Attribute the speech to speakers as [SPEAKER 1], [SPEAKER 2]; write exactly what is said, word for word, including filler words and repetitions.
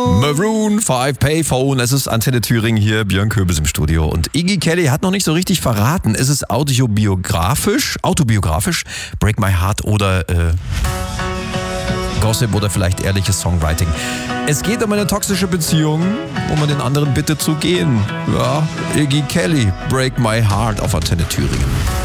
[SPEAKER 1] Maroon five Payphone. Es ist Antenne Thüringen hier, Björn Köbis im Studio. Und Iggy Kelly hat noch nicht so richtig verraten. Ist es autobiografisch, autobiografisch, Break My Heart oder äh, Gossip oder vielleicht ehrliches Songwriting. Es geht um eine toxische Beziehung, wo man den anderen bittet zu gehen. Ja, Iggy Kelly, Break My Heart auf Antenne Thüringen.